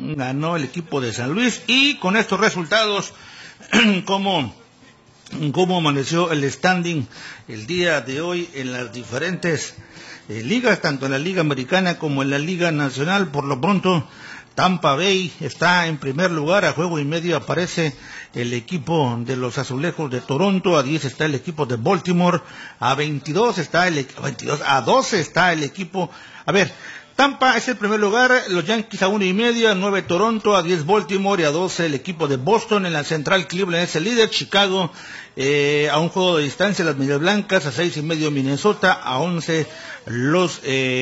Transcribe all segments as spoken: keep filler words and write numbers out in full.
ganó el equipo de San Luis. Y con estos resultados, como cómo amaneció el standing el día de hoy en las diferentes eh, ligas, tanto en la Liga Americana como en la Liga Nacional. Por lo pronto, Tampa Bay está en primer lugar, a juego y medio aparece el equipo de los Azulejos de Toronto, a diez está el equipo de Baltimore, a veintidós está el veintidós, a doce está el equipo, a ver, Tampa es el primer lugar, los Yankees a uno y medio, a nueve Toronto, a diez Baltimore y a doce el equipo de Boston. En la central Cleveland es el líder, Chicago eh, a un juego de distancia las Medias Blancas, a seis y medio Minnesota, a once los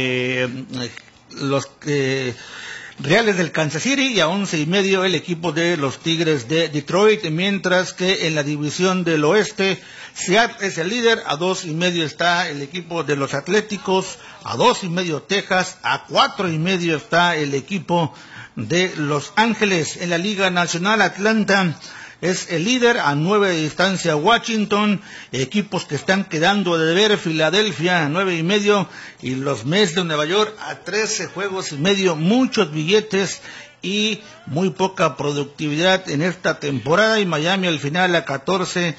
eh, los eh, Reales del Kansas City y a once y medio el equipo de los Tigres de Detroit, mientras que en la división del oeste Seattle es el líder, a dos y medio está el equipo de los Atléticos, a dos y medio Texas, a cuatro y medio está el equipo de Los Ángeles. En la Liga Nacional, Atlanta es el líder, a nueve de distancia Washington, equipos que están quedando de deber, Filadelfia a nueve y medio y los Mets de Nueva York a trece juegos y medio, muchos billetes y muy poca productividad en esta temporada, y Miami al final a catorce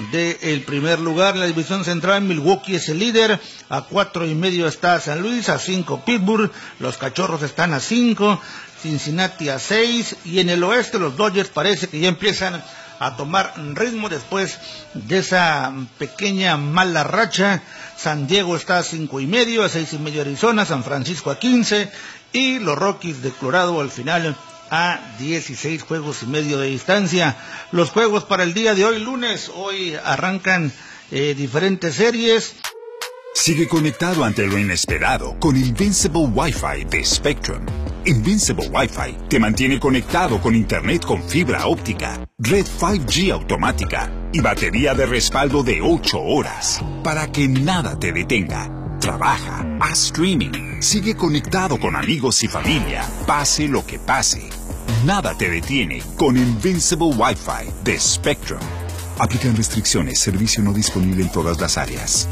del primer lugar. En la división central, Milwaukee es el líder, a cuatro y medio está San Luis, a cinco Pittsburgh, los Cachorros están a cinco, Cincinnati a seis, y en el oeste los Dodgers parece que ya empiezan a tomar ritmo después de esa pequeña mala racha. San Diego está a cinco y medio, a seis y medio Arizona, San Francisco a quince, y los Rockies de Colorado al final a dieciséis juegos y medio de distancia. Los juegos para el día de hoy, lunes, hoy arrancan eh, diferentes series. Sigue conectado ante lo inesperado con Invincible Wi-Fi de Spectrum. Invincible Wi-Fi te mantiene conectado con internet con fibra óptica, red cinco G automática y batería de respaldo de ocho horas para que nada te detenga. Trabaja, haz streaming, sigue conectado con amigos y familia, pase lo que pase. Nada te detiene con Invincible Wi-Fi de Spectrum. Aplican restricciones, servicio no disponible en todas las áreas.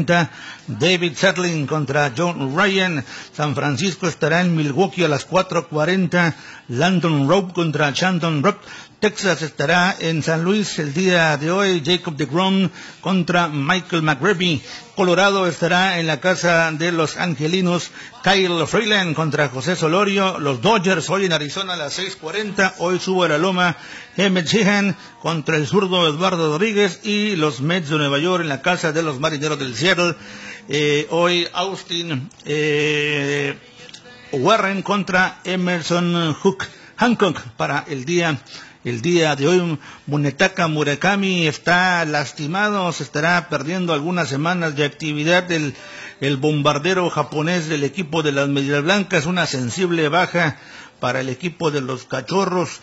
David Setling contra John Ryan. San Francisco estará en Milwaukee a las cuatro cuarenta. Landon Rowe contra Shandon Rock. Texas estará en San Luis el día de hoy. Jacob deGrom contra Michael McGreevy. Colorado estará en la casa de los Angelinos. Kyle Freeland contra José Solorio. Los Dodgers hoy en Arizona a las seis cuarenta. Hoy subo a la loma Emmett Sheehan contra el zurdo Eduardo Rodríguez. Y los Mets de Nueva York en la casa de los Marineros del Seattle. Eh, hoy Austin eh, Warren contra Emerson Hook Hancock para el día el día de hoy. Munetaka Murakami está lastimado, se estará perdiendo algunas semanas de actividad del el bombardero japonés del equipo de las Medias Blancas, una sensible baja para el equipo de los Cachorros.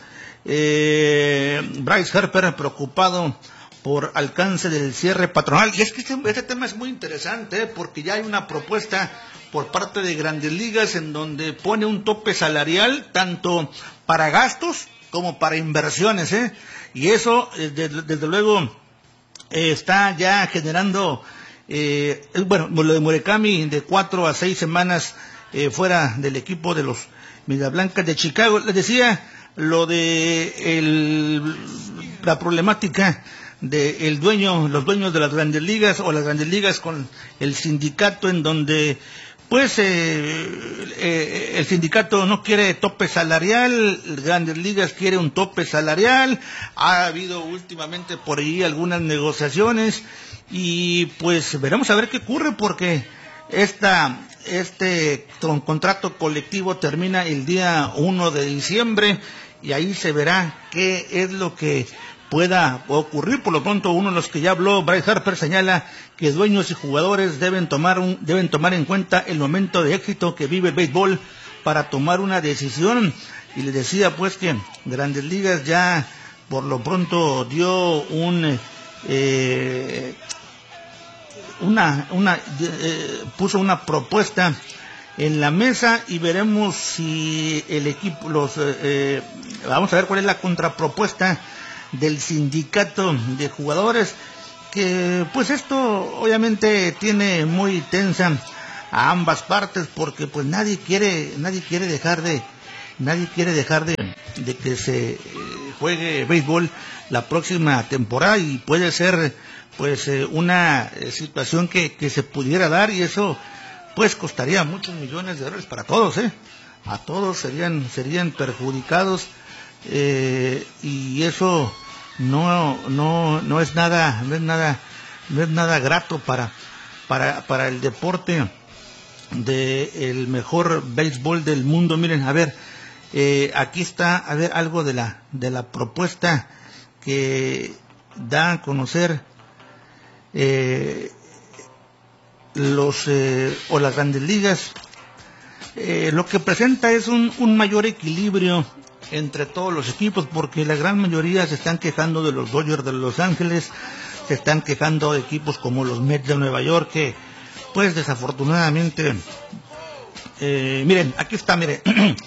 eh, Bryce Harper preocupado por alcance del cierre patronal, y es que este, este tema es muy interesante, ¿eh? porque ya hay una propuesta por parte de Grandes Ligas en donde pone un tope salarial tanto para gastos como para inversiones, ¿eh? y eso eh, desde, desde luego eh, está ya generando, eh, bueno, lo de Murakami de cuatro a seis semanas eh, fuera del equipo de los Medias Blancas de Chicago. Les decía lo de el, la problemática de el dueño, los dueños de las Grandes Ligas o las Grandes Ligas con el sindicato, en donde pues eh, eh, el sindicato no quiere tope salarial, Grandes Ligas quiere un tope salarial. Ha habido últimamente por ahí algunas negociaciones y pues veremos a ver qué ocurre, porque esta este contrato colectivo termina el día uno de diciembre y ahí se verá qué es lo que pueda ocurrir. Por lo pronto, uno de los que ya habló, Bryce Harper, señala que dueños y jugadores deben tomar un, deben tomar en cuenta el momento de éxito que vive el béisbol para tomar una decisión. Y le decía pues que Grandes Ligas ya por lo pronto dio un eh, una una eh, puso una propuesta en la mesa y veremos si el equipo los eh, eh, vamos a ver cuál es la contrapropuesta del sindicato de jugadores, que pues esto obviamente tiene muy tensa a ambas partes, porque pues nadie quiere nadie quiere dejar de nadie quiere dejar de, de que se eh, juegue béisbol la próxima temporada, y puede ser pues eh, una eh, situación que, que se pudiera dar, y eso pues costaría muchos millones de dólares para todos, eh a todos serían serían perjudicados, eh, y eso no no no es nada no es nada no es nada grato para para para el deporte de el mejor béisbol del mundo. Miren, a ver, eh, aquí está, a ver, algo de la de la propuesta que da a conocer eh, los eh, o las Grandes Ligas. Eh, lo que presenta es un, un mayor equilibrio entre todos los equipos, porque la gran mayoría se están quejando de los Dodgers de Los Ángeles, se están quejando de equipos como los Mets de Nueva York, que pues desafortunadamente, eh, miren, aquí está, miren,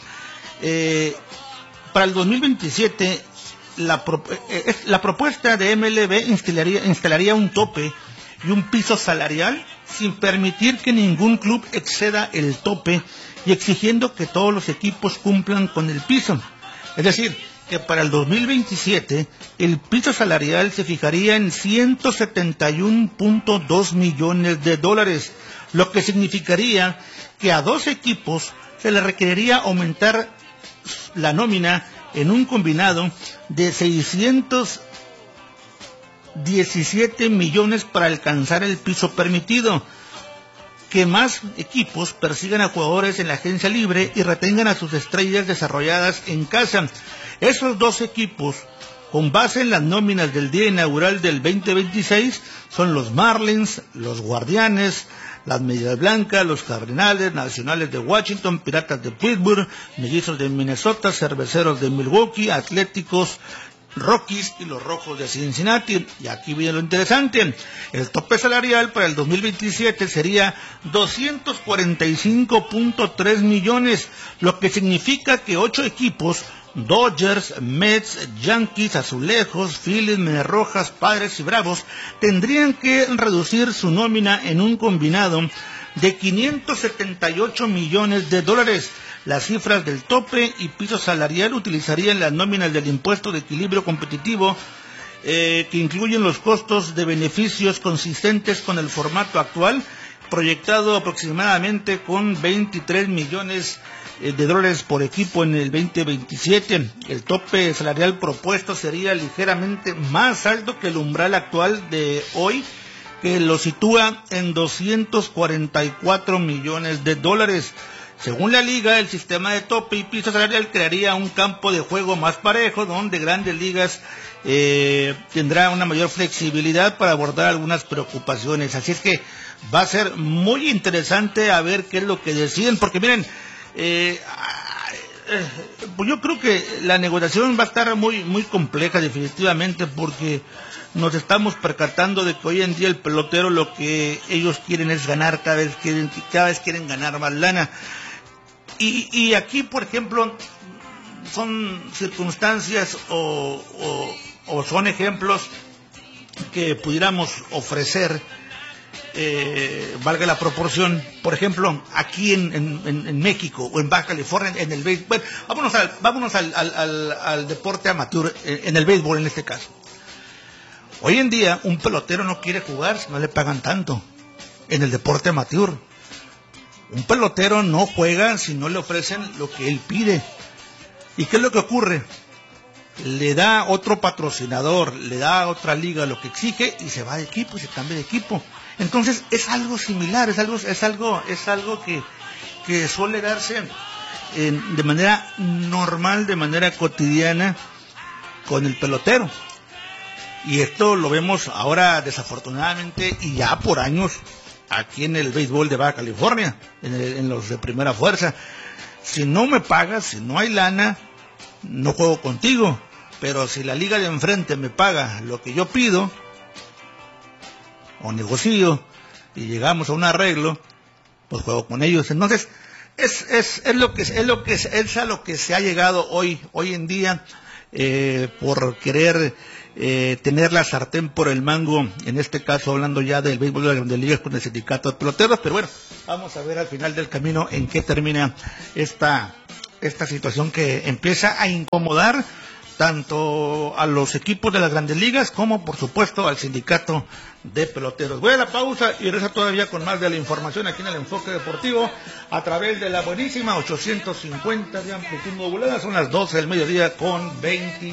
eh, para el dos mil veintisiete la, pro, eh, la propuesta de M L B instalaría, instalaría un tope y un piso salarial sin permitir que ningún club exceda el tope y exigiendo que todos los equipos cumplan con el piso. Es decir, que para el dos mil veintisiete el piso salarial se fijaría en ciento setenta y uno punto dos millones de dólares, lo que significaría que a dos equipos se les requeriría aumentar la nómina en un combinado de seiscientos diecisiete millones para alcanzar el piso permitido. Que más equipos persigan a jugadores en la agencia libre y retengan a sus estrellas desarrolladas en casa. Esos dos equipos, con base en las nóminas del día inaugural del veinte veintiséis, son los Marlins, los Guardianes, las Medias Blancas, los Cardenales, Nacionales de Washington, Piratas de Pittsburgh, Mellizos de Minnesota, Cerveceros de Milwaukee, Atléticos, Rockies y los Rojos de Cincinnati. Y aquí viene lo interesante: el tope salarial para el dos mil veintisiete sería doscientos cuarenta y cinco punto tres millones, lo que significa que ocho equipos, Dodgers, Mets, Yankees, Azulejos, Phillies, Medias Rojas, Padres y Bravos, tendrían que reducir su nómina en un combinado de quinientos setenta y ocho millones de dólares. Las cifras del tope y piso salarial utilizarían las nóminas del impuesto de equilibrio competitivo, eh, que incluyen los costos de beneficios consistentes con el formato actual, proyectado aproximadamente con veintitrés millones eh, de dólares por equipo en el veinte veintisiete. El tope salarial propuesto sería ligeramente más alto que el umbral actual de hoy, que lo sitúa en doscientos cuarenta y cuatro millones de dólares. Según la liga, el sistema de tope y piso salarial crearía un campo de juego más parejo, donde Grandes Ligas eh, tendrá una mayor flexibilidad para abordar algunas preocupaciones. Así es que va a ser muy interesante a ver qué es lo que deciden, porque miren, eh, eh, pues yo creo que la negociación va a estar muy, muy compleja definitivamente, porque nos estamos percatando de que hoy en día el pelotero lo que ellos quieren es ganar, cada vez quieren, cada vez quieren ganar más lana. Y, y aquí, por ejemplo, son circunstancias o, o, o son ejemplos que pudiéramos ofrecer, eh, valga la proporción. Por ejemplo, aquí en, en, en México o en Baja California, en el béisbol, bueno, vámonos al, vámonos al, al, al, al deporte amateur, en el béisbol en este caso. Hoy en día un pelotero no quiere jugar si no le pagan tanto. En el deporte amateur, un pelotero no juega si no le ofrecen lo que él pide. ¿Y qué es lo que ocurre? Le da otro patrocinador, le da otra liga lo que exige y se va de equipo, y se cambia de equipo. Entonces es algo similar, es algo, es algo, es algo que, que suele darse en, de manera normal, de manera cotidiana con el pelotero. Y esto lo vemos ahora desafortunadamente y ya por años aquí en el béisbol de Baja California, en, el, en los de primera fuerza. Si no me pagas, si no hay lana, no juego contigo. Pero si la liga de enfrente me paga lo que yo pido, o negocio, y llegamos a un arreglo, pues juego con ellos. Entonces, es, es, es lo que es lo que es, es a lo que se ha llegado hoy, hoy en día, eh, por querer Eh, tener la sartén por el mango, en este caso hablando ya del béisbol de las Grandes Ligas con el sindicato de peloteros. Pero bueno, vamos a ver al final del camino en qué termina esta esta situación que empieza a incomodar tanto a los equipos de las grandes ligas como por supuesto al sindicato de peloteros. Voy a la pausa y regreso todavía con más de la información aquí en el Enfoque Deportivo a través de la buenísima ochocientos cincuenta de amplitud modulada. Son las doce del mediodía con veinte.